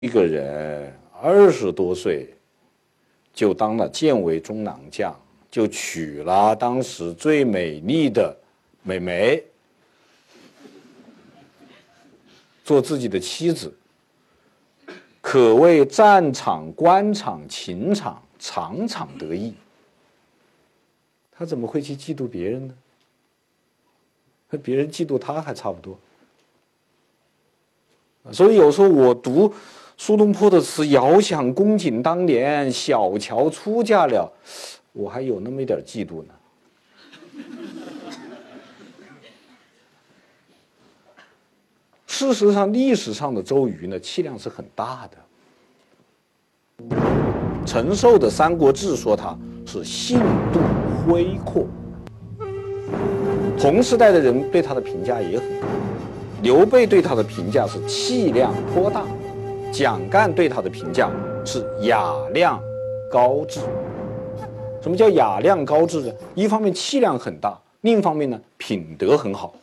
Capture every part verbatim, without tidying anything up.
一个人二十多岁就当了建委中郎将，就娶了当时最美丽的美眉做自己的妻子，可谓战场、官场、情场场场得意。他怎么会去嫉妒别人呢？和别人嫉妒他还差不多。所以有时候我读苏东坡的词，遥想公瑾当年，小乔出嫁了，我还有那么一点嫉妒呢。事实上，历史上的周瑜呢，气量是很大的。陈寿的《三国志》说他是性度恢阔，同时代的人对他的评价也很高。刘备对他的评价是气量颇大，蒋干对他的评价是雅量高致。什么叫雅量高致呢？一方面气量很大，另一方面呢品德很好。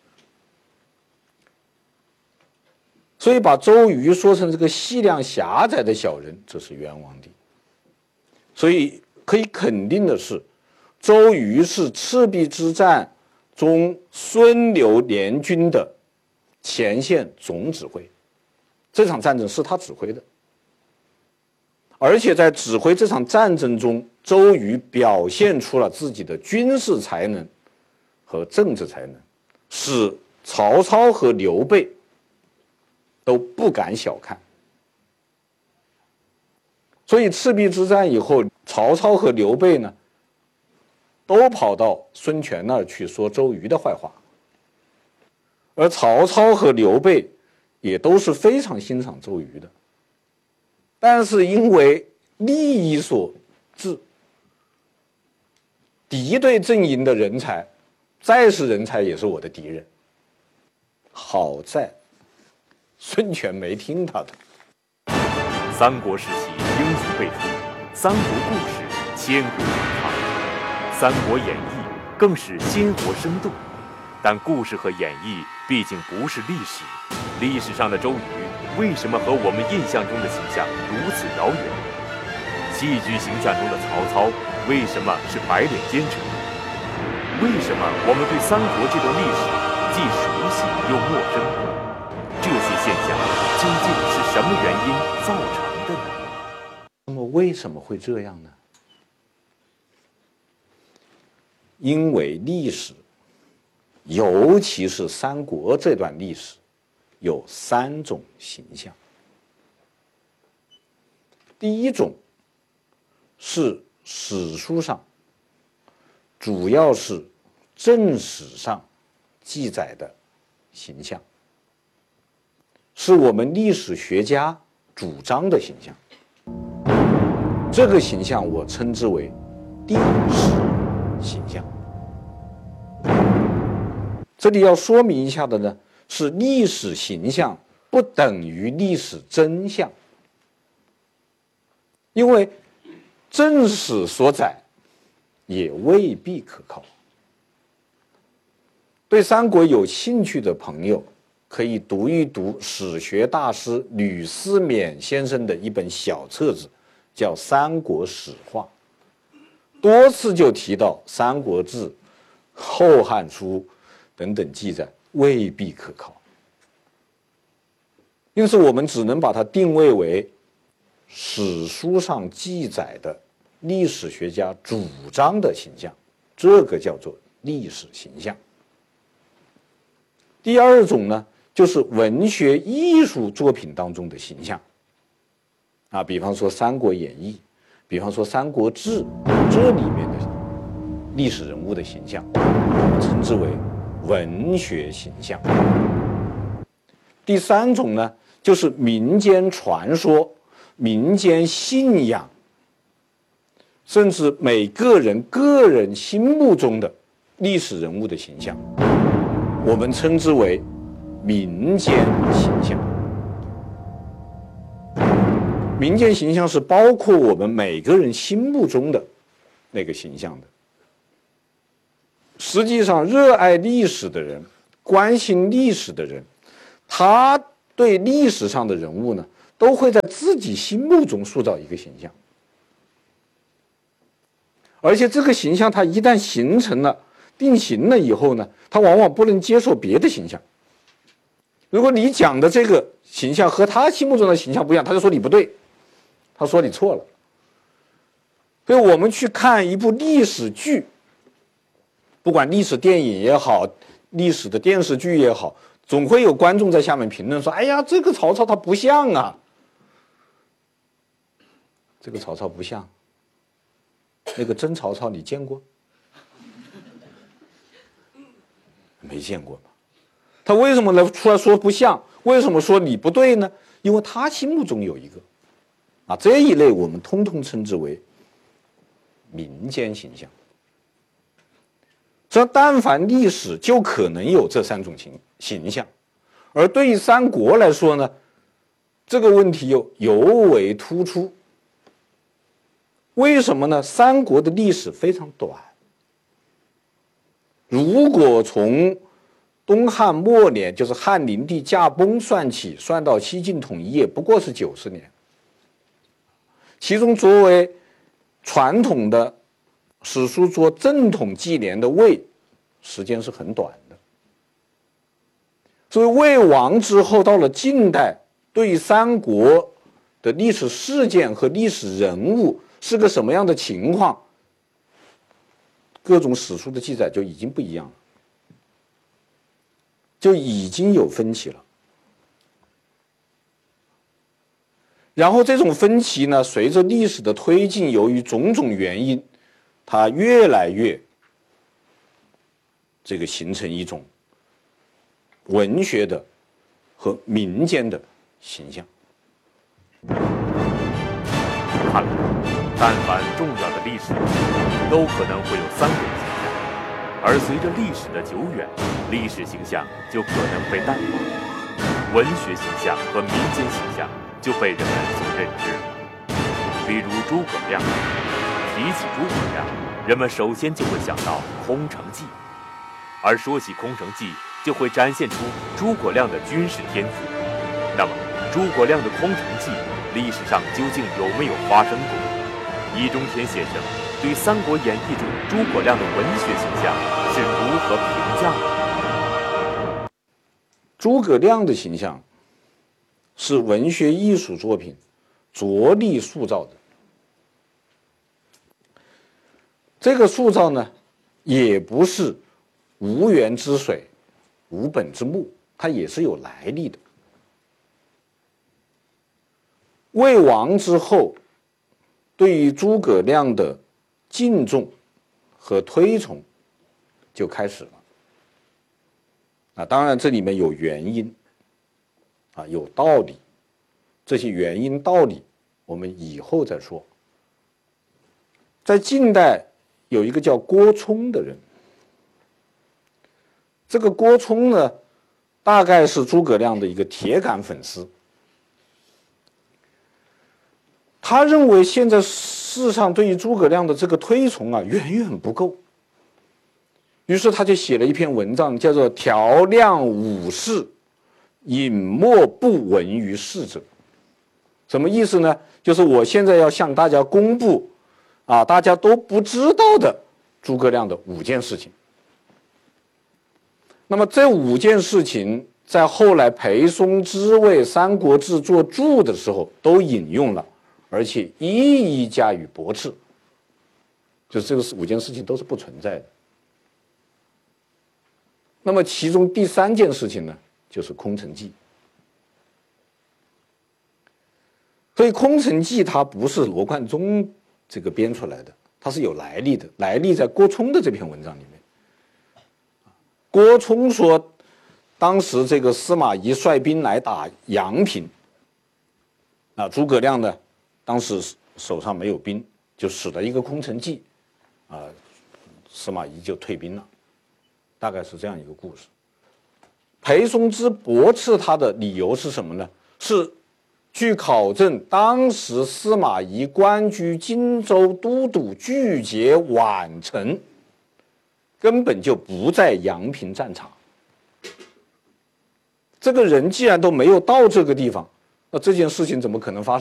所以把周瑜说成这个气量狭窄的小人，这是冤枉的。所以可以肯定的是，周瑜是赤壁之战中孙刘联军的前线总指挥，这场战争是他指挥的，而且在指挥这场战争中，周瑜表现出了自己的军事才能和政治才能，使曹操和刘备都不敢小看。所以赤壁之战以后，曹操和刘备呢，都跑到孙权那儿去说周瑜的坏话。而曹操和刘备也都是非常欣赏周瑜的，但是因为利益所致，敌对阵营的人才，再是人才也是我的敌人。好在孙权没听他的。 三国时期英雄辈出，三国故事千古流传，《三国演义》更是鲜活生动。但故事和演绎毕竟不是历史，历史上的周瑜为什么和我们印象中的形象如此遥远？戏剧形象中的曹操为什么是白脸奸臣？为什么我们对三国这段历史既熟悉又陌生？这些现象究竟是什么原因造成的呢？ 那么为什么会这样呢？因为历史，尤其是三国这段历史，有三种形象。第一种是史书上，主要是正史上记载的形象，是我们历史学家主张的形象。这个形象我称之为历史形象。这里要说明一下的呢，是历史形象不等于历史真相，因为正史所载也未必可靠。对三国有兴趣的朋友，可以读一读史学大师吕思勉先生的一本小册子，叫《三国史话》，多次就提到《三国志》《后汉书》等等记载未必可靠，因此我们只能把它定位为史书上记载的历史学家主张的形象，这个叫做历史形象。第二种呢，就是文学艺术作品当中的形象啊，比方说《三国演义》，比方说《三国志》，这里面的历史人物的形象，我们称之为文学形象。第三种呢，就是民间传说、民间信仰，甚至每个人个人心目中的历史人物的形象，我们称之为民间形象。民间形象是包括我们每个人心目中的那个形象的。实际上，热爱历史的人，关心历史的人，他对历史上的人物呢， 都会在自己心目中塑造一个形象，而且这个形象它一旦形成了、定型了以后呢，他往往不能接受别的形象。如果你讲的这个形象和他心目中的形象不一样，他就说你不对，他说你错了。所以我们去看一部历史剧，不管历史电影也好，历史的电视剧也好，总会有观众在下面评论说：“哎呀，这个曹操他不像啊，这个曹操不像，那个真曹操你见过？没见过吧？他为什么来出来说不像？为什么说你不对呢？因为他心目中有一个，啊，这一类我们通通称之为民间形象。这但凡历史就可能有这三种形形象，而对于三国来说呢，这个问题又尤为突出。为什么呢？三国的历史非常短，如果从东汉末年，就是汉灵帝驾崩算起，算到西晋统一，也不过是九十年。其中作为传统的史书说正统纪年的魏，时间是很短的。所以魏亡之后，到了近代，对于三国的历史事件和历史人物是个什么样的情况，各种史书的记载就已经不一样了，就已经有分歧了。然后这种分歧呢，随着历史的推进，由于种种原因，它越来越这个形成一种文学的和民间的形象。 看来，但凡重要的历史都可能会有三种形象，而随着历史的久远，历史形象就可能被淡忘，文学形象和民间形象就被人们所认知。比如诸葛亮，提起诸葛亮，人们首先就会想到空城计，而说起空城计，就会展现出诸葛亮的军事天赋。那么，诸葛亮的空城计历史上究竟有没有发生过？易中天先生对《三国演义》中诸葛亮的文学形象是如何评价的？ 诸葛亮的形象是文学艺术作品着力塑造的。这个塑造呢，也不是无源之水、无本之木，它也是有来历的。魏亡之后，对于诸葛亮的敬重和推崇就开始了。啊，当然这里面有原因，啊，有道理，这些原因道理我们以后再说。在近代有一个叫郭璁的人，这个郭璁呢，大概是诸葛亮的一个铁杆粉丝。他认为现在世上对于诸葛亮的这个推崇啊，远远不够。于是他就写了一篇文章，叫做《调亮五事，隐没不闻于世者》。什么意思呢？就是我现在要向大家公布啊，大家都不知道的诸葛亮的五件事情。那么这五件事情，在后来裴松之为《三国志》做注的时候都引用了，而且一一加以驳斥，就是这个五件事情都是不存在的。那么其中第三件事情呢，就是空城计。所以空城计它不是罗贯中这个编出来的，它是有来历的，来历在郭璁的这篇文章里面。郭璁说，当时这个司马懿率兵来打阳平，啊，诸葛亮呢，当时手上没有兵，就使了一个空城计，啊，司马懿就退兵了，大概是这样一个故事。裴松之驳斥他的理由是什么呢？是据考证，当时司马懿官居荆州都督，拒结宛城，根本就不在阳平战场。这个人既然都没有到这个地方， 那这件事情怎么可能发生？